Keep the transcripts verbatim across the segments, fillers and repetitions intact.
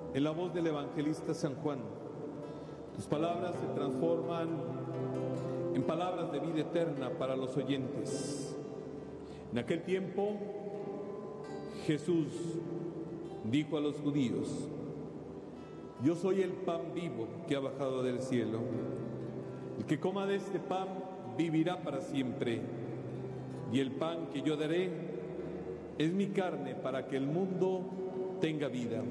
En la voz del evangelista San Juan, tus palabras se transforman en palabras de vida eterna para los oyentes. En aquel tiempo, Jesús dijo a los judíos: yo soy el pan vivo que ha bajado del cielo. El que coma de este pan vivirá para siempre. Y el pan que yo daré es mi carne para que el mundo tenga vida.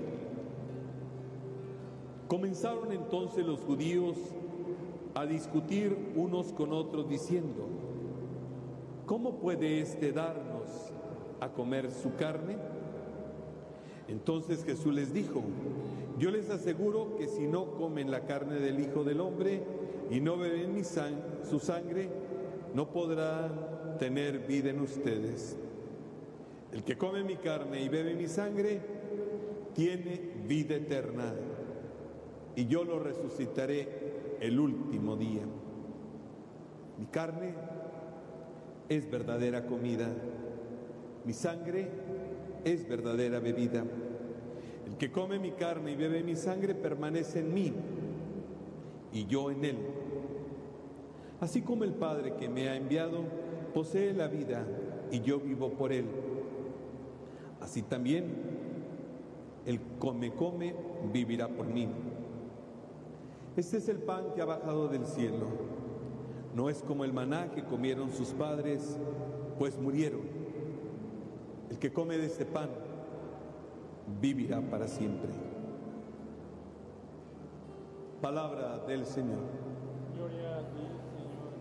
Comenzaron entonces los judíos a discutir unos con otros diciendo: ¿cómo puede éste darnos a comer su carne? Entonces Jesús les dijo: yo les aseguro que si no comen la carne del Hijo del Hombre y no beben mi sang- su sangre, no podrán tener vida en ustedes. El que come mi carne y bebe mi sangre tiene vida eterna, y yo lo resucitaré el último día. Mi carne es verdadera comida, mi sangre es verdadera bebida. El que come mi carne y bebe mi sangre permanece en mí, y yo en él. Así como el Padre que me ha enviado posee la vida, y yo vivo por él, así también el que me come vivirá por mí. Este es el pan que ha bajado del cielo. No es como el maná que comieron sus padres, pues murieron. El que come de este pan vivirá para siempre. Palabra del Señor.